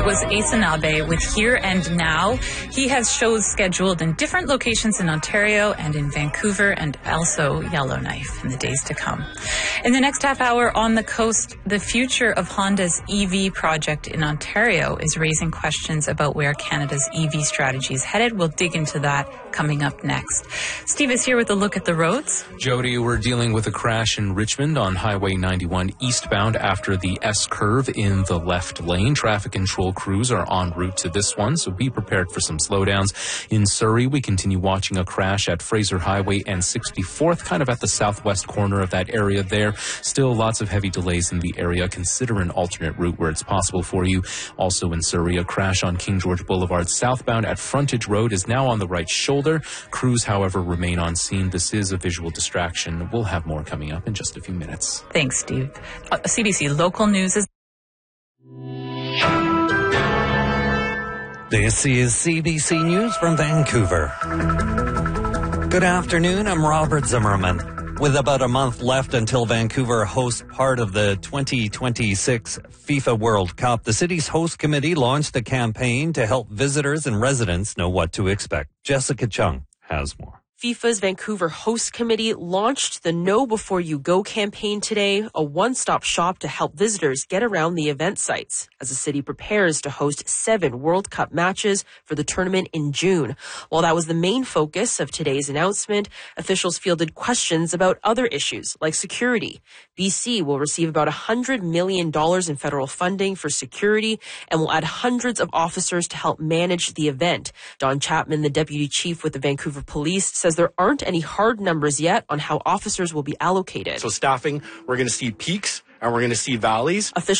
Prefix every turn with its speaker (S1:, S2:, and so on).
S1: That was Asen Abe with Here and Now. He has shows scheduled in different locations in Ontario and in Vancouver and also Yellowknife in the days to come. In the next half hour on the coast, the future of Honda's EV project in Ontario is raising questions about where Canada's EV strategy is headed. We'll dig into that coming up next. Steve is here with a look at the roads.
S2: Jody, we're dealing with a crash in Richmond on Highway 91 eastbound after the S-curve in the left lane. Traffic control crews are en route to this one, so be prepared for some slowdowns. In Surrey, we continue watching a crash at Fraser Highway and 64th, kind of at the southwest corner of that area there. Still lots of heavy delays in the area. Consider an alternate route where it's possible for you. Also in Surrey, a crash on King George Boulevard southbound at Frontage Road is now on the right shoulder. Crews, however, remain on scene. This is a visual distraction. We'll have more coming up in just a few minutes.
S1: Thanks, Steve. CBC Local News is...
S3: This is CBC News from Vancouver. Good afternoon, I'm Robert Zimmerman. With about a month left until Vancouver hosts part of the 2026 FIFA World Cup, the city's host committee launched a campaign to help visitors and residents know what to expect. Jessica Chung has more.
S4: FIFA's Vancouver Host Committee launched the Know Before You Go campaign today, a one-stop shop to help visitors get around the event sites as the city prepares to host 7 World Cup matches for the tournament in June. While that was the main focus of today's announcement, officials fielded questions about other issues like security. BC will receive about $100 million in federal funding for security and will add hundreds of officers to help manage the event. Don Chapman, the deputy chief with the Vancouver Police, says there aren't any hard numbers yet on how officers will be allocated.
S5: So staffing, we're going to see peaks and we're going to see valleys.
S4: Officials